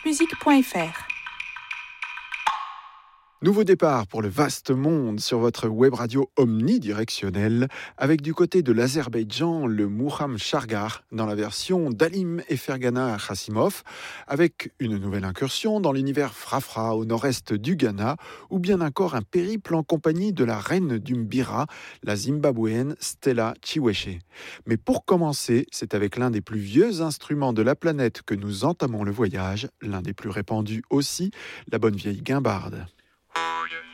francemusique.fr. Nouveau départ pour le vaste monde sur votre web radio omnidirectionnelle, avec du côté de l'Azerbaïdjan le Muham Shargar dans la version d'Alim et Fergana Khassimov, avec une nouvelle incursion dans l'univers Frafra au nord-est du Ghana, ou bien encore un périple en compagnie de la reine du Mbira, la Zimbabwéenne Stella Chiweshe. Mais pour commencer, c'est avec l'un des plus vieux instruments de la planète que nous entamons le voyage, l'un des plus répandus aussi, la bonne vieille guimbarde.